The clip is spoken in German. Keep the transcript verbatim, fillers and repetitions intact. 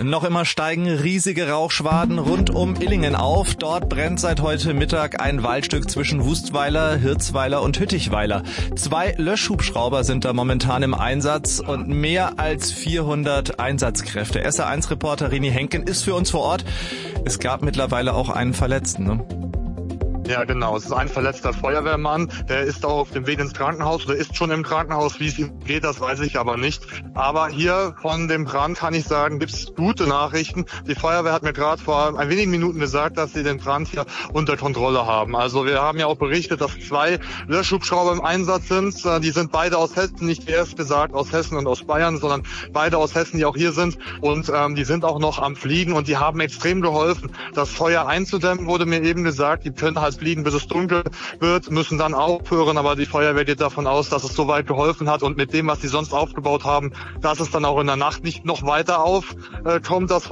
Noch immer steigen riesige Rauchschwaden rund um Illingen auf. Dort brennt seit heute Mittag ein Waldstück zwischen Wustweiler, Hirzweiler und Hüttichweiler. Zwei Löschhubschrauber sind da momentan im Einsatz und mehr als vierhundert Einsatzkräfte. S R eins Reporter Rini Henken ist für uns vor Ort. Es gab mittlerweile auch einen Verletzten, ne? Ja, genau. Es ist ein verletzter Feuerwehrmann. Der ist auch auf dem Weg ins Krankenhaus oder ist schon im Krankenhaus. Wie es ihm geht, das weiß ich aber nicht. Aber hier von dem Brand kann ich sagen, gibt es gute Nachrichten. Die Feuerwehr hat mir gerade vor ein wenigen Minuten gesagt, dass sie den Brand hier unter Kontrolle haben. Also wir haben ja auch berichtet, dass zwei Löschhubschrauber im Einsatz sind. Die sind beide aus Hessen, nicht wie erst gesagt aus Hessen und aus Bayern, sondern beide aus Hessen, die auch hier sind. Und ähm, die sind auch noch am Fliegen und die haben extrem geholfen, das Feuer einzudämmen, wurde mir eben gesagt. Die können halt fliegen, bis es dunkel wird, müssen dann aufhören, aber die Feuerwehr geht davon aus, dass es soweit geholfen hat und mit dem, was sie sonst aufgebaut haben, dass es dann auch in der Nacht nicht noch weiter aufkommt, das